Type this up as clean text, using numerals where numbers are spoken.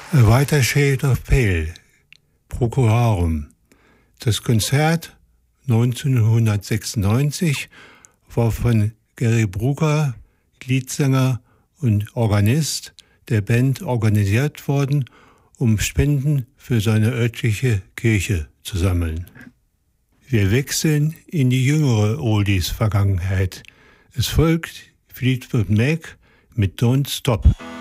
A Whiter Shade of Pale, Procol Harum. Das Konzert 1996 war von Gary Brooker, Leadsänger und Organist der Band, organisiert worden, um Spenden für seine örtliche Kirche zu sammeln. Wir wechseln in die jüngere Oldies-Vergangenheit. Es folgt Fleetwood Mac mit Don't Stop.